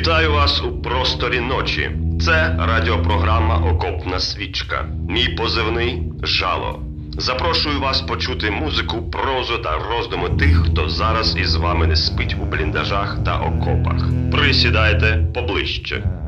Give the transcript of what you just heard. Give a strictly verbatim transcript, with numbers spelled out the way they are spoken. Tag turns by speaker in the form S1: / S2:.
S1: Вітаю вас у просторі ночі. Це радіопрограма «Окопна свічка». Мій позивний – Жало. Запрошую вас почути музику, прозу та роздуми тих, хто зараз із вами не спить у бліндажах та окопах. Присідайте поближче.